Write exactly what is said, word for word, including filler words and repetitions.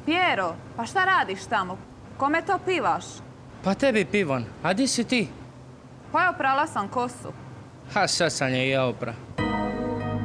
Pjero, pa šta radiš tamo? Kome to pivaš? Pa tebi pivan, a di si ti? Pa je oprala sam kosu. Ha, sad sam je i ja opra.